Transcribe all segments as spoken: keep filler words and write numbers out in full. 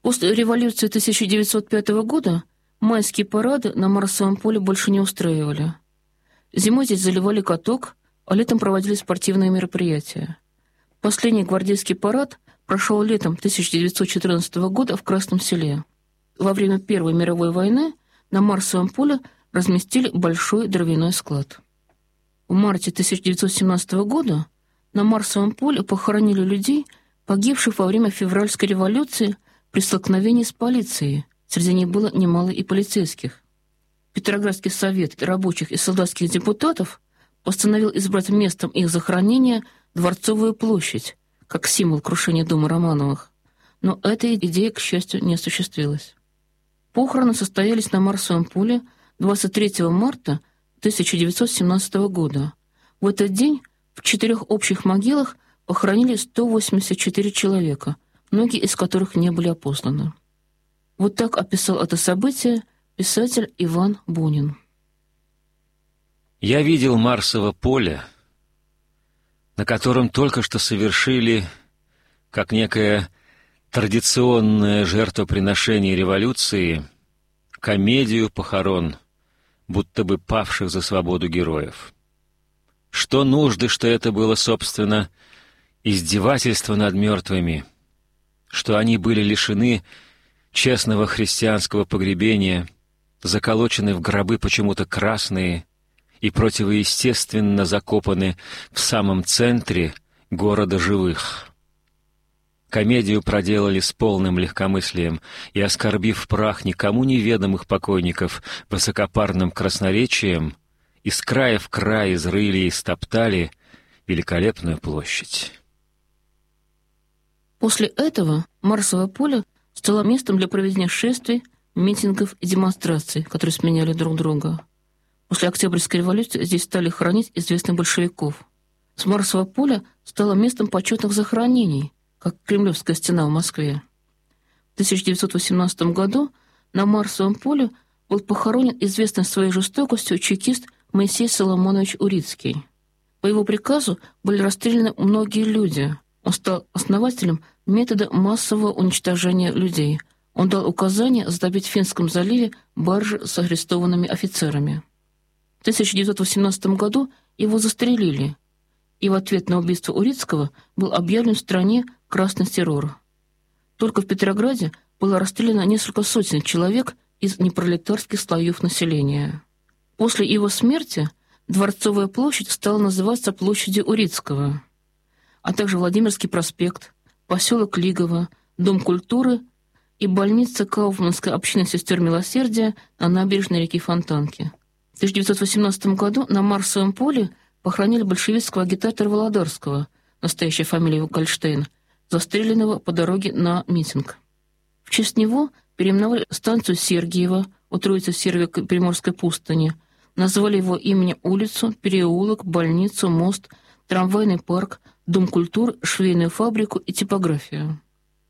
После революции тысяча девятьсот пятого года майские парады на Марсовом поле больше не устраивали. Зимой здесь заливали каток, а летом проводили спортивные мероприятия. Последний гвардейский парад прошел летом тысяча девятьсот четырнадцатого года в Красном Селе. Во время Первой мировой войны на Марсовом поле разместили большой дровяной склад. В марте тысяча девятьсот семнадцатого года на Марсовом поле похоронили людей, погибших во время февральской революции при столкновении с полицией. Среди них было немало и полицейских. Петроградский совет рабочих и солдатских депутатов постановил избрать местом их захоронения Дворцовую площадь, как символ крушения дома Романовых. Но эта идея, к счастью, не осуществилась. Похороны состоялись на Марсовом поле двадцать третьего марта тысяча девятьсот семнадцатого года. В этот день в четырех общих могилах похоронили сто восемьдесят четыре человека, многие из которых не были опознаны. Вот так описал это событие писатель Иван Бунин. Я видел Марсово поле, на котором только что совершили, как некое традиционное жертвоприношение революции, комедию похорон, будто бы павших за свободу героев. Что нужды, что это было, собственно, издевательство над мертвыми, что они были лишены честного христианского погребения, заколочены в гробы почему-то красные и противоестественно закопаны в самом центре города живых. Комедию проделали с полным легкомыслием и, оскорбив прах никому неведомых покойников высокопарным красноречием, из края в край изрыли и стоптали великолепную площадь. После этого Марсово поле стало местом для проведения шествий, митингов и демонстраций, которые сменяли друг друга. После Октябрьской революции здесь стали хоронить известных большевиков. С Марсового поля стало местом почетных захоронений, как Кремлевская стена в Москве. В тысяча девятьсот восемнадцатом году на Марсовом поле был похоронен известный своей жестокостью чекист Моисей Соломонович Урицкий. По его приказу были расстреляны многие люди. Он стал основателем метода массового уничтожения людей. Он дал указание затопить в Финском заливе баржи с арестованными офицерами. В тысяча девятьсот восемнадцатом году его застрелили, и в ответ на убийство Урицкого был объявлен в стране красный террор. Только в Петрограде было расстреляно несколько сотен человек из непролетарских слоев населения. После его смерти Дворцовая площадь стала называться площадью Урицкого, а также Владимирский проспект, поселок Лигово, Дом культуры и больница Кауфманской общины сестер Милосердия на набережной реки Фонтанки. В тысяча девятьсот восемнадцатом году на Марсовом поле похоронили большевистского агитатора Володарского, настоящая фамилия его Гольштейн, застреленного по дороге на митинг. В честь него переименовали станцию Сергиева у Троице-Сергиевой Приморской пустыни, назвали его именем улицу, переулок, больницу, мост, трамвайный парк, Дом культуры, швейную фабрику и типографию.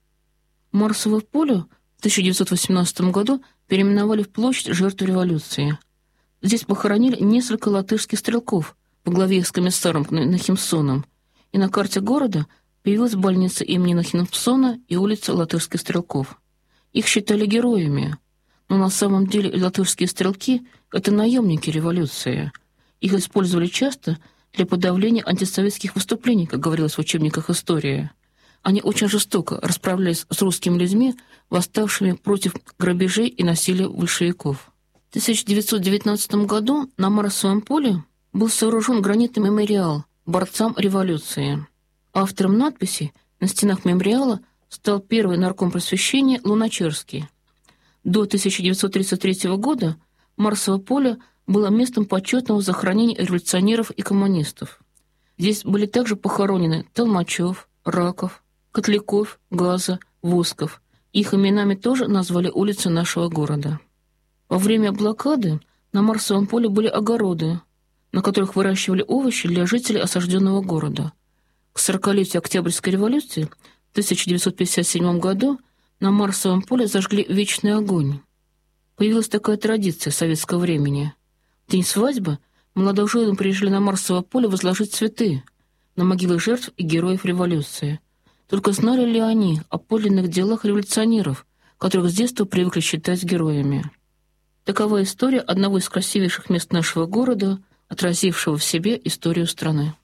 Марсово поле в тысяча девятьсот восемнадцатом году переименовали в площадь жертв революции. Здесь похоронили несколько латышских стрелков во главе с комиссаром Нахимсоном, и на карте города появилась больница имени Нахимсона и улица латышских стрелков. Их считали героями, но на самом деле латышские стрелки — это наемники революции. Их использовали часто для подавления антисоветских выступлений, как говорилось в учебниках истории. Они очень жестоко расправлялись с русскими людьми, восставшими против грабежей и насилия большевиков. В тысяча девятьсот девятнадцатом году на Марсовом поле был сооружен гранитный мемориал борцам революции. Автором надписи на стенах мемориала стал первый нарком просвещения Луначарский. До тысяча девятьсот тридцать третьего года Марсово поле было местом почетного захоронения революционеров и коммунистов. Здесь были также похоронены Толмачев, Раков, Котляков, Газа, Восков. Их именами тоже назвали улицы нашего города. Во время блокады на Марсовом поле были огороды, на которых выращивали овощи для жителей осажденного города. К сорокалетию Октябрьской революции в тысяча девятьсот пятьдесят седьмом году на Марсовом поле зажгли вечный огонь. Появилась такая традиция советского времени. В день свадьбы молодоженам приезжали на Марсово поле возложить цветы на могилы жертв и героев революции. Только знали ли они о подлинных делах революционеров, которых с детства привыкли считать героями. Такова история одного из красивейших мест нашего города, отразившего в себе историю страны.